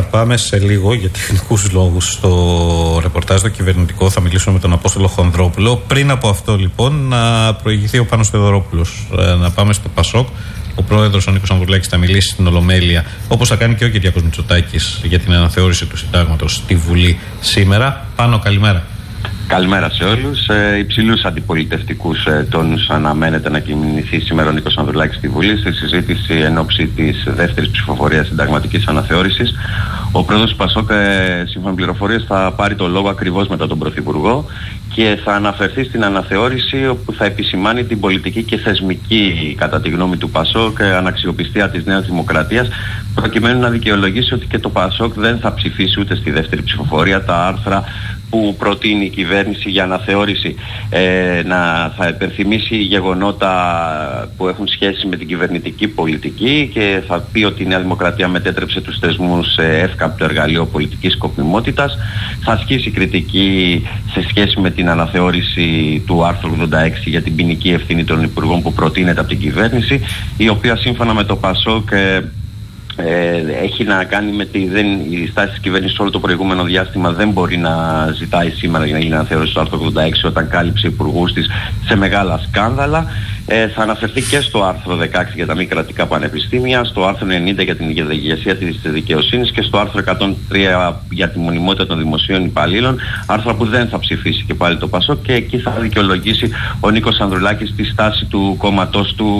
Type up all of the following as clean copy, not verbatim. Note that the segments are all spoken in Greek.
πάμε σε λίγο για τεχνικούς λόγους στο ρεπορτάζ το κυβερνητικό. Θα μιλήσουμε με τον Απόστολο Χονδρόπουλο. Πριν από αυτό λοιπόν να προηγηθεί ο Πάνος Θεοδωρόπουλος. Να πάμε στο ΠΑΣΟΚ. Ο πρόεδρος ο Νίκος Ανδρουλάκης θα μιλήσει στην Ολομέλεια, όπως θα κάνει και ο Κυριάκος Μητσοτάκης, για την αναθεώρηση του συντάγματος στη Βουλή σήμερα. Πάνο, καλημέρα. Καλημέρα σε όλους. Υψηλούς αντιπολιτευτικούς τόνους αναμένεται να κινηθεί σήμερα ο Νίκος Ανδρουλάκης στη Βουλή στη συζήτηση εν ώψη της δεύτερης ψηφοφορίας συνταγματικής αναθεώρησης. Ο πρόεδρος του ΠΑΣΟΚ, σύμφωνα με πληροφορίες, θα πάρει το λόγο ακριβώς μετά τον Πρωθυπουργό και θα αναφερθεί στην αναθεώρηση, όπου θα επισημάνει την πολιτική και θεσμική, κατά τη γνώμη του ΠΑΣΟΚ, αναξιοπιστία της Νέας Δημοκρατίας, προκειμένου να δικαιολογήσει ότι και το ΠΑΣΟΚ δεν θα ψηφίσει ούτε στη δεύτερη ψηφοφορία τα άρθρα που προτείνει η κυβέρνηση για αναθεώρηση. Θα υπενθυμίσει γεγονότα που έχουν σχέση με την κυβερνητική πολιτική και θα πει ότι η Νέα Δημοκρατία μετέτρεψε τους θεσμούς σε εύκαμπτο εργαλείο πολιτικής σκοπιμότητας. Θα ασκήσει κριτική σε σχέση με την αναθεώρηση του άρθρου 86 για την ποινική ευθύνη των υπουργών που προτείνεται από την κυβέρνηση, η οποία σύμφωνα με το ΠΑΣΟΚ έχει να κάνει με η στάση της κυβέρνησης όλο το προηγούμενο διάστημα δεν μπορεί να ζητάει σήμερα για να γίνει αναθεώρηση του άρθρου 86 όταν κάλυψε υπουργούς της σε μεγάλα σκάνδαλα. Θα αναφερθεί και στο άρθρο 16 για τα μη κρατικά πανεπιστήμια, στο άρθρο 90 για την ηγεσία της δικαιοσύνης και στο άρθρο 103 για τη μονιμότητα των δημοσίων υπαλλήλων, άρθρα που δεν θα ψηφίσει και πάλι το ΠΑΣΟΚ, και εκεί θα δικαιολογήσει ο Νίκος Ανδρουλάκης τη στάση του κόμματός του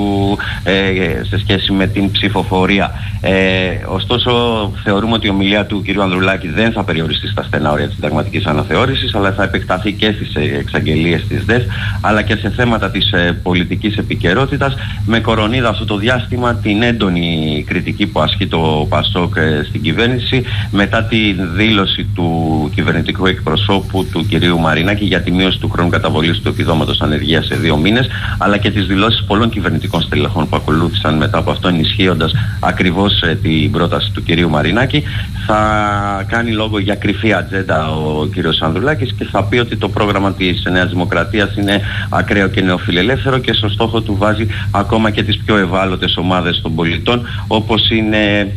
σε σχέση με την ψηφοφορία. Ωστόσο, θεωρούμε ότι η ομιλία του κ. Ανδρουλάκη δεν θα περιοριστεί στα στενά όρια της συνταγματικής αναθεώρησης, αλλά θα επεκταθεί και στις εξαγγελίες της ΔΕΘ, αλλά και σε θέματα της πολιτικής επικαιρότητας, με κορονίδα αυτό το διάστημα την έντονη κριτική που ασκεί το ΠΑΣΟΚ στην κυβέρνηση μετά τη δήλωση του κυβερνητικού εκπροσώπου του κυρίου Μαρινάκη για τη μείωση του χρόνου καταβολής του επιδόματος ανεργίας σε 2 μήνες, αλλά και τις δηλώσεις πολλών κυβερνητικών στελεχών που ακολούθησαν μετά από αυτό, ενισχύοντας ακριβώς την πρόταση του κυρίου Μαρινάκη. Θα κάνει λόγο για κρυφή ατζέντα ο κύριος Ανδρουλάκης και θα πει ότι το πρόγραμμα της Νέας Δημοκρατίας είναι ακραίο και νεοφιλελεύθερο και στο στόχο του βάζει ακόμα και τις πιο ευάλωτες ομάδες των πολιτών, όπως είναι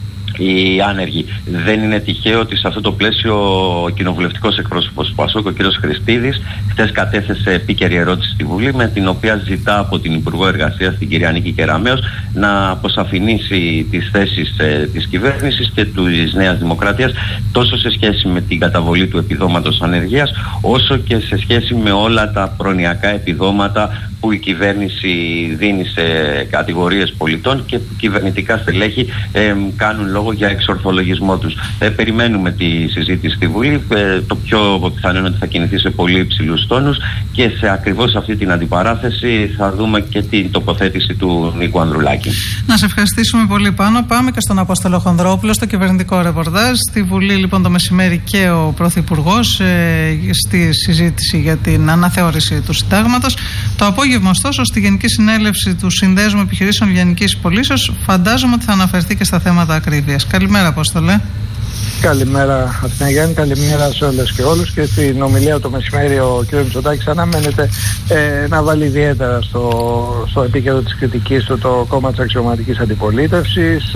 οι άνεργοι. Δεν είναι τυχαίο ότι σε αυτό το πλαίσιο ο κοινοβουλευτικός εκπρόσωπος του ΠΑΣΟΚ, ο κ. Χριστίδης, χτες κατέθεσε επίκαιρη ερώτηση στη Βουλή, με την οποία ζητά από την Υπουργό Εργασίας, την κυρία Νίκη Κεραμέως, να αποσαφηνίσει τις θέσεις της κυβέρνησης και της Νέας Δημοκρατίας, τόσο σε σχέση με την καταβολή του επιδόματος ανεργίας, όσο και σε σχέση με όλα τα προνοιακά επιδόματα που η κυβέρνηση δίνει σε κατηγορίες πολιτών και που κυβερνητικά στελέχη κάνουν λόγο για εξορθολογισμό τους. Περιμένουμε τη συζήτηση στη Βουλή. Το πιο πιθανό είναι ότι θα κινηθεί σε πολύ υψηλούς τόνους και σε ακριβώς αυτή την αντιπαράθεση θα δούμε και την τοποθέτηση του Νίκου Ανδρουλάκη. Να σε ευχαριστήσουμε πολύ, Πάνο. Πάμε και στον Απόστολο Χονδρόπουλο στο κυβερνητικό ρεπορτάζ. Στη Βουλή λοιπόν το μεσημέρι και ο Πρωθυπουργός στη συζήτηση για την αναθεώρηση του συντάγματος. Το απόγευμα, ωστόσο, στη Γενική Συνέλευση του Συνδέσμου Επιχειρήσεων Λιανικής Πωλήσεως, φαντάζομαι ότι θα αναφερθεί και στα θέματα ακρίβειας. Καλημέρα, Απόστολε. Καλημέρα, Αθηνά Γιάννη, καλημέρα σε όλες και όλους. Και στην ομιλία το μεσημέρι ο κ. Μητσοτάκης αναμένεται να βάλει ιδιαίτερα στο επίκεντρο της κριτικής του το κόμμα της αξιωματικής αντιπολίτευσης,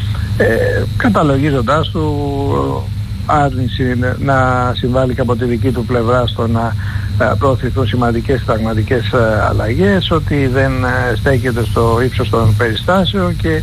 καταλογίζοντάς του άρνηση να συμβάλλει και από τη δική του πλευρά στο να προωθηθούν σημαντικές συνταγματικές αλλαγές, ότι δεν στέκεται στο ύψος των περιστάσεων και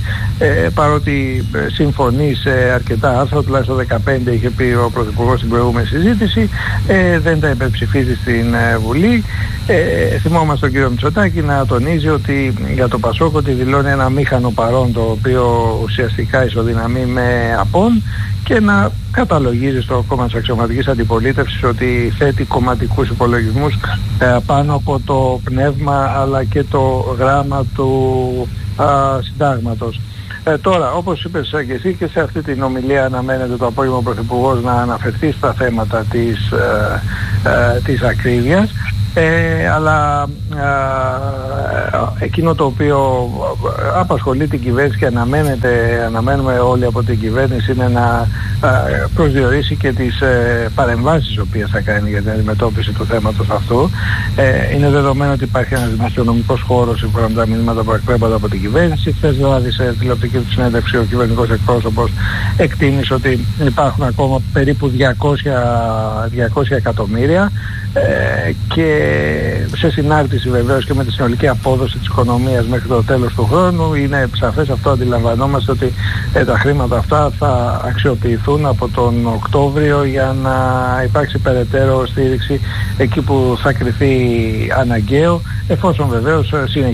παρότι συμφωνεί σε αρκετά άρθρα, τουλάχιστον 15 είχε πει ο Πρωθυπουργός στην προηγούμενη συζήτηση, δεν τα υπερψηφίζει στην Βουλή. Θυμόμαστε τον κύριο Μητσοτάκη να τονίζει ότι για το ΠΑΣΟΚ ότι δηλώνει ένα μήχανο παρόν, το οποίο ουσιαστικά ισοδυναμεί με απόν, και να καταλογίζει στο κόμμα της αξιωματικής αντιπολίτευσης ότι θέτει κομματικούς υπολογισμούς πάνω από το πνεύμα αλλά και το γράμμα του συντάγματος. Τώρα, όπως είπες και εσύ, και σε αυτή την ομιλία αναμένεται το απόγευμα ο Πρωθυπουργός να αναφερθεί στα θέματα της ακρίβειας. αλλά εκείνο το οποίο απασχολεί την κυβέρνηση και αναμένουμε όλοι από την κυβέρνηση είναι να προσδιορίσει και τις παρεμβάσεις τις οποίες θα κάνει για την αντιμετώπιση του θέματος αυτού. Είναι δεδομένο ότι υπάρχει ένας δημοσιονομικός χώρος σύμφωνα με τα μηνύματα που εκπέμπονται από την κυβέρνηση. Χθες δηλαδή σε τηλεοπτική του συνέντευξη ο κυβερνητικός εκπρόσωπος εκτίμησε ότι υπάρχουν ακόμα περίπου 200 εκατομμύρια και σε συνάρτηση βεβαίως και με τη συνολική απόδοση της οικονομίας μέχρι το τέλος του χρόνου είναι σαφές αυτό, αντιλαμβανόμαστε ότι τα χρήματα αυτά θα αξιοποιηθούν από τον Οκτώβριο για να υπάρξει περαιτέρω στήριξη εκεί που θα κριθεί αναγκαίο, εφόσον βεβαίως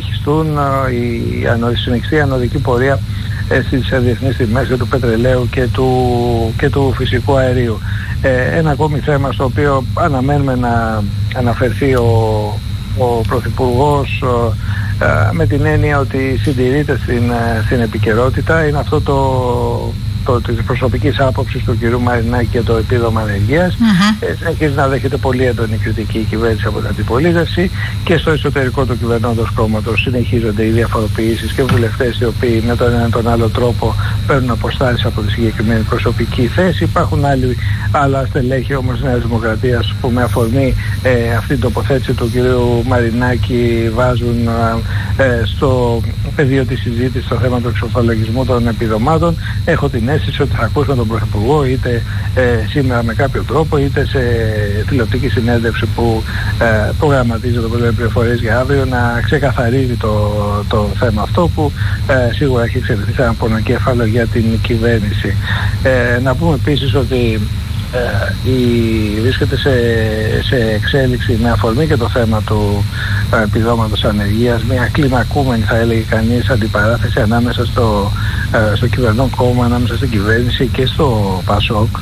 συνεχιστεί η ανωδική πορεία στις διεθνείς τιμές του πετρελαίου και του φυσικού αερίου. Ένα ακόμη θέμα στο οποίο αναμένουμε να αναφερθεί ο Πρωθυπουργός με την έννοια ότι συντηρείται στην επικαιρότητα είναι αυτό της προσωπικής άποψης του κ. Μαρινάκη και το επίδομα ανεργίας. Συνεχίζει να δέχεται πολύ έντονη κριτική η κυβέρνηση από την αντιπολίτευση και στο εσωτερικό του κυβερνώντος κόμματος συνεχίζονται οι διαφοροποιήσεις και βουλευτές οι οποίοι με τον ένα τον άλλο τρόπο παίρνουν αποστάσεις από τη συγκεκριμένη προσωπική θέση. Υπάρχουν άλλα στελέχη όμως της Νέας Δημοκρατίας που με αφορμή αυτή την τοποθέτηση του κ. Μαρινάκη βάζουν στο πεδίο της συζήτησης το θέμα του εξορθολογισμού των επιδομάτων. Έχω την αίσθηση ότι θα ακούσουμε τον Πρωθυπουργό είτε σήμερα με κάποιο τρόπο είτε σε τηλεοπτική συνέντευξη που προγραμματίζεται το Πρωθυπουργό Πληροφορίες για αύριο να ξεκαθαρίζει το θέμα αυτό που σίγουρα έχει εξελιχθεί σε ένα πονοκέφαλο για την κυβέρνηση. Να πούμε επίσης ότι βρίσκεται σε εξέλιξη με αφορμή και το θέμα του επιδόματος ανεργίας μια κλιμακούμενη, θα έλεγε κανείς, αντιπαράθεση ανάμεσα στο κυβερνών κόμμα, ανάμεσα στην κυβέρνηση και στο ΠΑΣΟΚ.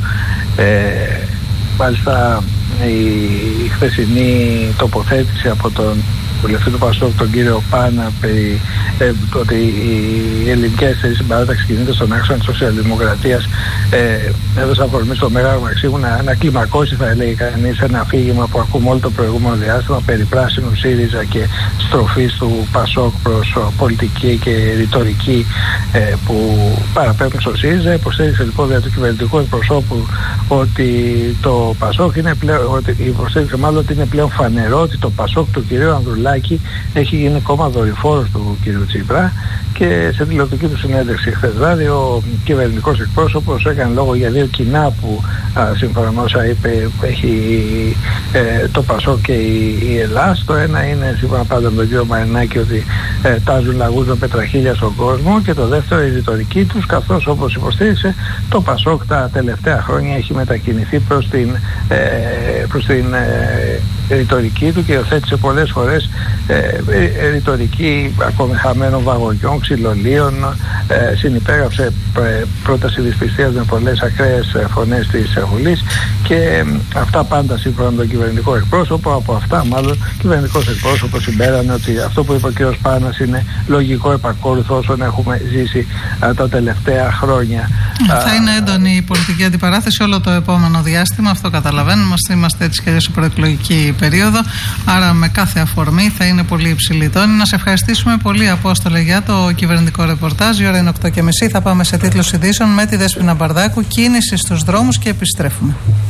Μάλιστα η χθεσινή τοποθέτηση από τον βουλευτή του ΠΑΣΟΚ, τον κύριο Πάνα, περί ότι η ελληνική αριστερή συμπαράταξη κινείται στον άξονα της σοσιαλδημοκρατίας, έδωσε αφορμή στο Μέγαρο Μαξίμου να κλιμακώσει, θα έλεγε κανείς, ένα αφήγημα που ακούμε όλο το προηγούμενο διάστημα περί πράσινου ΣΥΡΙΖΑ και στροφής του ΠΑΣΟΚ προς πολιτική και ρητορική που παραπέμπουν στο ΣΥΡΙΖΑ. Υποστήριξε λοιπόν δια του κυβερνητικού εκπροσώπου ότι το ΠΑΣΟΚ ότι είναι πλέον φανερό ότι το ΠΑΣΟΚ του κυρίου Ανδρουλάκη έχει γίνει κόμμα δορυφόρος του κυρίου Τσίπρα, και σε τηλεοπτική του συνέντευξη χθες βράδυ ο κυβερνητικός εκπρόσωπος έκανε λόγο για δύο κοινά που σύμφωνα με όσα είπε έχει το ΠΑΣΟΚ και η Ελλάς. Το ένα είναι σύμφωνα πάντα με τον κύριο Μαρινάκη ότι τάζουν λαγούς με πετραχίλια στον κόσμο, και το δεύτερο η ρητορική τους, καθώς όπως υποστήριξε το ΠΑΣΟΚ τα τελευταία χρόνια έχει μετακινηθεί προς την ρητορική του και υιοθέτησε πολλές φορές ρητορική ακόμη χαμένων βαγωριών, ξυλολίων, συνυπέγραψε πρόταση δυσπιστίας με πολλές ακραίες φωνές της Βουλής, και αυτά πάντα σύμφωνα με τον κυβερνητικό εκπρόσωπο. Από αυτά μάλλον ο κυβερνητικός εκπρόσωπος συμπέρανε ότι αυτό που είπε ο κ. Πάνας είναι λογικό επακόλουθο όσων έχουμε ζήσει τα τελευταία χρόνια. Θα είναι έντονη η πολιτική αντιπαράθεση όλο το επόμενο διάστημα, αυτό καταλαβαίνουμε, είμαστε έτσι και σε προεκλογική περίοδο, άρα με κάθε αφορμή θα είναι πολύ υψηλή τόνη. Να σε ευχαριστήσουμε πολύ, Απόστολε, για το κυβερνητικό ρεπορτάζ. Η ώρα είναι 8:30, θα πάμε σε τίτλους ειδήσεων με τη Δέσποινα Μπαρδάκου, κίνηση στους δρόμους, και επιστρέφουμε.